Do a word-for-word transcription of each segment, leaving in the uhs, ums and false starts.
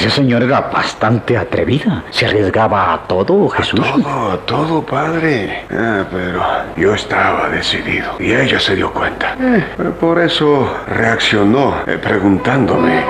Esa señora era bastante atrevida. Se arriesgaba a todo, Jesús. A todo, a todo, padre. Ah, pero yo estaba decidido. Y ella se dio cuenta. Eh, por eso reaccionó, eh, preguntándome.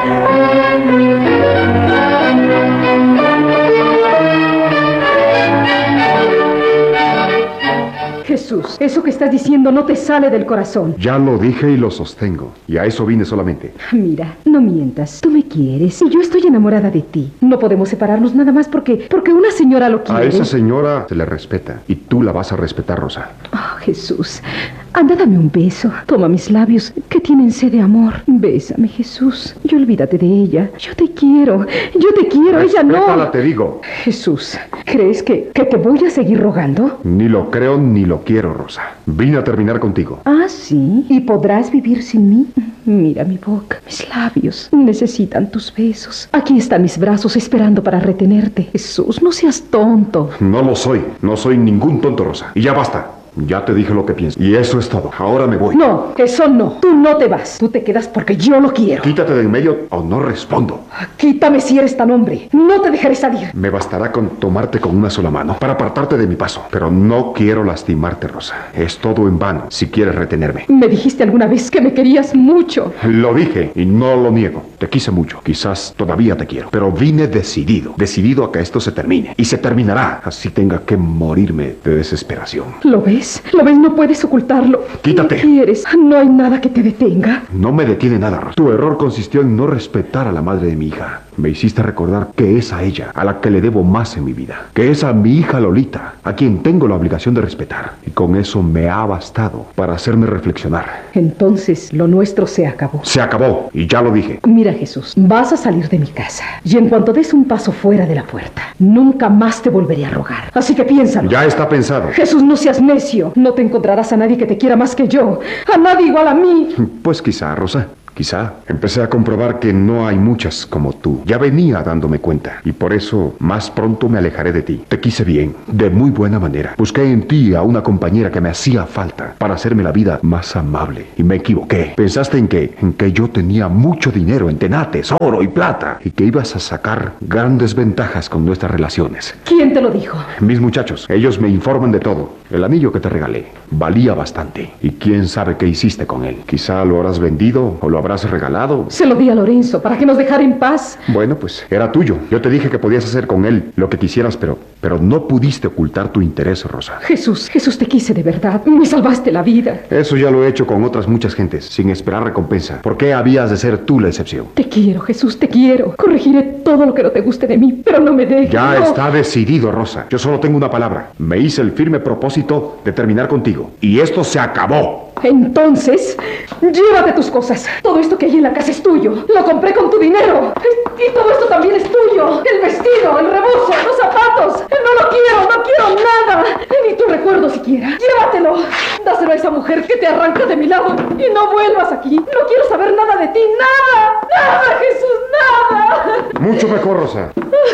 Jesús, eso que estás diciendo no te sale del corazón. Ya lo dije y lo sostengo. Y a eso vine solamente. Mira, no mientas. Tú me quieres y yo estoy enamorada de ti. No podemos separarnos nada más porque, porque una señora lo quiere. A esa señora se le respeta. Y tú la vas a respetar, Rosa. Oh, Jesús. Anda, dame un beso. Toma mis labios, que tienen sed de amor. Bésame, Jesús. Y olvídate de ella. Yo te quiero. Yo te quiero. Ella no. Respétala, te digo. Jesús, ¿crees que, que te voy a seguir rogando? Ni lo creo ni lo quiero, Rosa. Vine a terminar contigo. Ah, ¿sí? ¿Y podrás vivir sin mí? Mira mi boca, mis labios. Necesitan tus besos. Aquí están mis brazos esperando para retenerte. Jesús, no seas tonto. No lo soy. No soy ningún tonto, Rosa. Y ya basta. Ya te dije lo que pienso. Y eso es todo. Ahora me voy. No, eso no. Tú no te vas. Tú te quedas porque yo lo quiero. Quítate de en medio o no respondo. Quítame si eres tan hombre. No te dejaré salir. Me bastará con tomarte con una sola mano para apartarte de mi paso. Pero no quiero lastimarte, Rosa. Es todo en vano si quieres retenerme. Me dijiste alguna vez que me querías mucho. Lo dije y no lo niego. Te quise mucho. Quizás todavía te quiero. Pero vine decidido. Decidido a que esto se termine. Y se terminará. Así tenga que morirme de desesperación. ¿Lo ves? ¿Lo ves? No puedes ocultarlo. Quítate. ¿Qué quieres? No hay nada que te detenga. No me detiene nada, Rosa. Tu error consistió en no respetar a la madre de mi hija. Me hiciste recordar que es a ella a la que le debo más en mi vida. Que es a mi hija Lolita, a quien tengo la obligación de respetar. Y con eso me ha bastado para hacerme reflexionar. Entonces, lo nuestro se acabó. Se acabó, y ya lo dije. Mira, Jesús, vas a salir de mi casa. Y en cuanto des un paso fuera de la puerta, nunca más te volveré a rogar. Así que piénsalo. Ya está pensado. Jesús, no seas necio. No te encontrarás a nadie que te quiera más que yo. A nadie igual a mí. Pues quizá, Rosa. Quizá. Empecé a comprobar que no hay muchas como tú. Ya venía dándome cuenta. Y por eso más pronto me alejaré de ti. Te quise bien, de muy buena manera. Busqué en ti a una compañera que me hacía falta para hacerme la vida más amable. Y me equivoqué. Pensaste en que, en que yo tenía mucho dinero en tenates, oro y plata. Y que ibas a sacar grandes ventajas con nuestras relaciones. ¿Quién te lo dijo? Mis muchachos. Ellos me informan de todo. El anillo que te regalé valía bastante. Y quién sabe qué hiciste con él. Quizá lo habrás vendido o lo habrás regalado. Se lo di a Lorenzo para que nos dejara en paz. Bueno, pues era tuyo. Yo te dije que podías hacer con él lo que quisieras, pero, pero no pudiste ocultar tu interés, Rosa. Jesús, Jesús, te quise de verdad. Me salvaste la vida. Eso ya lo he hecho con otras muchas gentes, sin esperar recompensa. ¿Por qué habías de ser tú la excepción? Te quiero, Jesús, te quiero. Corregiré todo lo que no te guste de mí, pero no me dejes. Ya no. Está decidido, Rosa. Yo solo tengo una palabra. Me hice el firme propósito de terminar contigo. Y esto se acabó. Entonces, llévate tus cosas. Todo esto que hay en la casa es tuyo. Lo compré con tu dinero. Y todo esto también es tuyo. El vestido, el rebozo, los zapatos. No lo quiero, no quiero nada. Ni tu recuerdo siquiera. Llévatelo. Dáselo a esa mujer que te arranca de mi lado y no vuelvas aquí. No quiero saber nada de ti. Nada. Nada, Jesús, nada. Mucho mejor, Rosa.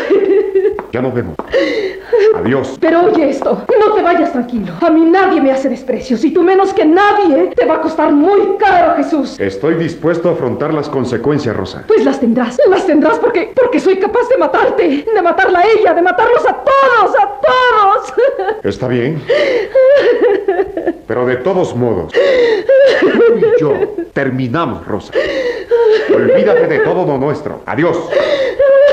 Ya nos vemos. Adiós. Pero oye esto, no te vayas tranquilo. A mí nadie me hace desprecios y tú menos que nadie. Te va a costar muy caro, Jesús. Estoy dispuesto a afrontar las consecuencias, Rosa. Pues las tendrás, las tendrás porque, porque soy capaz de matarte. De matarla a ella, de matarlos a todos, a todos. Está bien. Pero de todos modos, tú y yo terminamos, Rosa. Olvídate de todo lo nuestro. Adiós.